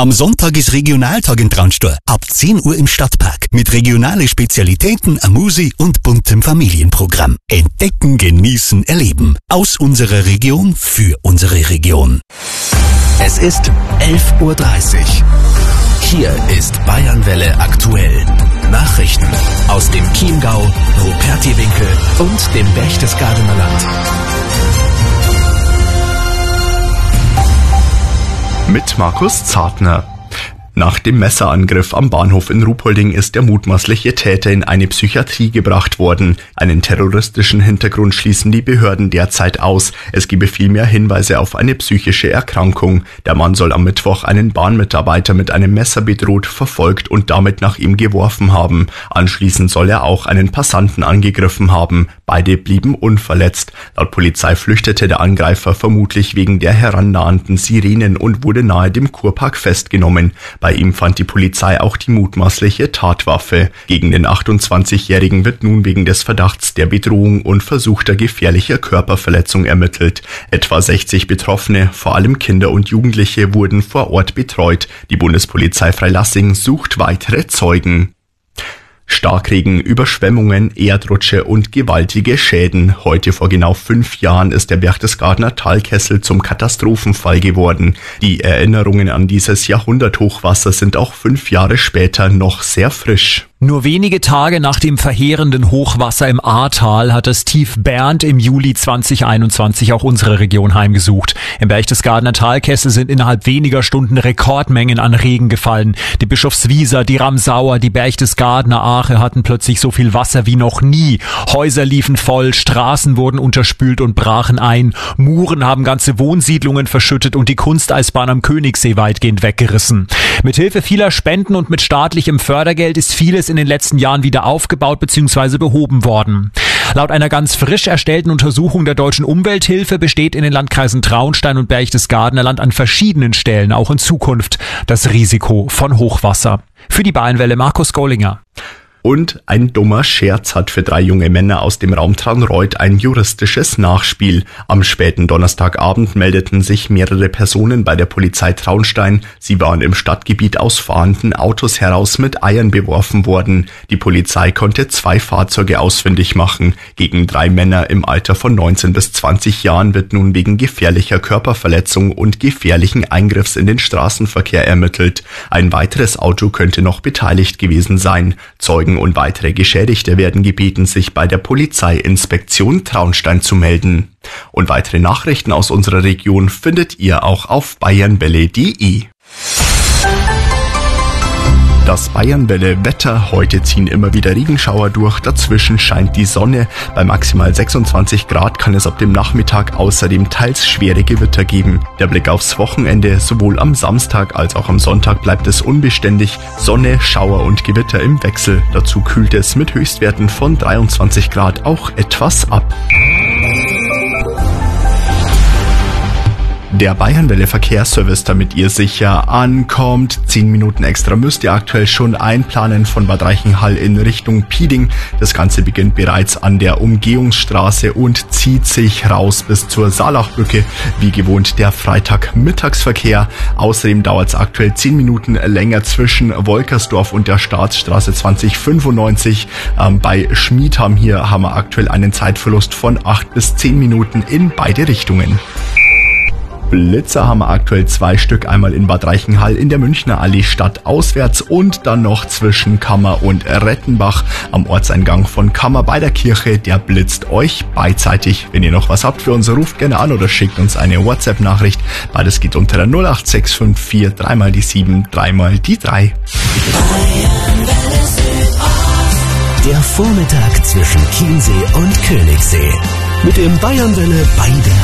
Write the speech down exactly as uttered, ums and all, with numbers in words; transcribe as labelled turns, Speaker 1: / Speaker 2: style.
Speaker 1: Am Sonntag ist Regionaltag in Traunstein. Ab zehn Uhr im Stadtpark. Mit regionalen Spezialitäten, Amusi und buntem Familienprogramm. Entdecken, genießen, erleben. Aus unserer Region für unsere Region.
Speaker 2: Es ist elf Uhr dreißig. Hier ist Bayernwelle aktuell. Nachrichten aus dem Chiemgau, Rupertiwinkel und dem Berchtesgadener Land.
Speaker 3: Mit Markus Zartner. Nach dem Messerangriff am Bahnhof in Ruhpolding ist der mutmaßliche Täter in eine Psychiatrie gebracht worden. Einen terroristischen Hintergrund schließen die Behörden derzeit aus. Es gebe vielmehr Hinweise auf eine psychische Erkrankung. Der Mann soll am Mittwoch einen Bahnmitarbeiter mit einem Messer bedroht, verfolgt und damit nach ihm geworfen haben. Anschließend soll er auch einen Passanten angegriffen haben. Beide blieben unverletzt. Laut Polizei flüchtete der Angreifer vermutlich wegen der herannahenden Sirenen und wurde nahe dem Kurpark festgenommen. Bei ihm fand die Polizei auch die mutmaßliche Tatwaffe. Gegen den achtundzwanzigjährigen wird nun wegen des Verdachts der Bedrohung und versuchter gefährlicher Körperverletzung ermittelt. Etwa sechzig Betroffene, vor allem Kinder und Jugendliche, wurden vor Ort betreut. Die Bundespolizei Freilassing sucht weitere Zeugen. Starkregen, Überschwemmungen, Erdrutsche und gewaltige Schäden. Heute vor genau fünf Jahren ist der Berchtesgadener Talkessel zum Katastrophenfall geworden. Die Erinnerungen an dieses Jahrhunderthochwasser sind auch fünf Jahre später noch sehr frisch.
Speaker 4: Nur wenige Tage nach dem verheerenden Hochwasser im Ahrtal hat das Tief Bernd im Juli zweitausendeinundzwanzig auch unsere Region heimgesucht. Im Berchtesgadener Talkessel sind innerhalb weniger Stunden Rekordmengen an Regen gefallen. Die Bischofswieser, die Ramsauer, die Berchtesgadener Ache hatten plötzlich so viel Wasser wie noch nie. Häuser liefen voll, Straßen wurden unterspült und brachen ein. Muren haben ganze Wohnsiedlungen verschüttet und die Kunsteisbahn am Königssee weitgehend weggerissen. Mit Hilfe vieler Spenden und mit staatlichem Fördergeld ist vieles in den letzten Jahren wieder aufgebaut bzw. behoben worden. Laut einer ganz frisch erstellten Untersuchung der Deutschen Umwelthilfe besteht in den Landkreisen Traunstein und Berchtesgadener Land an verschiedenen Stellen auch in Zukunft das Risiko von Hochwasser. Für die Bayernwelle Markus Gollinger.
Speaker 3: Und ein dummer Scherz hat für drei junge Männer aus dem Raum Traunreut ein juristisches Nachspiel. Am späten Donnerstagabend meldeten sich mehrere Personen bei der Polizei Traunstein. Sie waren im Stadtgebiet aus fahrenden Autos heraus mit Eiern beworfen worden. Die Polizei konnte zwei Fahrzeuge ausfindig machen. Gegen drei Männer im Alter von neunzehn bis zwanzig Jahren wird nun wegen gefährlicher Körperverletzung und gefährlichen Eingriffs in den Straßenverkehr ermittelt. Ein weiteres Auto könnte noch beteiligt gewesen sein. Zeugen und weitere Geschädigte werden gebeten, sich bei der Polizeiinspektion Traunstein zu melden. Und weitere Nachrichten aus unserer Region findet ihr auch auf bayernwelle punkt de. Das Bayernwelle-Wetter. Heute ziehen immer wieder Regenschauer durch, dazwischen scheint die Sonne. Bei maximal sechsundzwanzig Grad kann es ab dem Nachmittag außerdem teils schwere Gewitter geben. Der Blick aufs Wochenende, sowohl am Samstag als auch am Sonntag bleibt es unbeständig. Sonne, Schauer und Gewitter im Wechsel. Dazu kühlt es mit Höchstwerten von dreiundzwanzig Grad auch etwas ab. Der Bayernwelle Verkehrsservice, damit ihr sicher ankommt. Zehn Minuten extra müsst ihr aktuell schon einplanen von Bad Reichenhall in Richtung Pieding. Das Ganze beginnt bereits an der Umgehungsstraße und zieht sich raus bis zur Saalachbrücke. Wie gewohnt der Freitagmittagsverkehr. Außerdem dauert es aktuell zehn Minuten länger zwischen Wolkersdorf und der Staatsstraße zwanzig fünfundneunzig. Ähm, bei Schmiedham hier haben wir aktuell einen Zeitverlust von acht bis zehn Minuten in beide Richtungen. Blitzer haben wir aktuell zwei Stück, einmal in Bad Reichenhall in der Münchner Allee stadtauswärts und dann noch zwischen Kammer und Rettenbach am Ortseingang von Kammer bei der Kirche. Der blitzt euch beidseitig. Wenn ihr noch was habt für uns, ruft gerne an oder schickt uns eine WhatsApp-Nachricht. Beides geht unter der null acht sechs fünf vier, dreimal die sieben, dreimal die drei.
Speaker 2: Der Vormittag zwischen Chiemsee und Königssee mit dem Bayernwelle bei der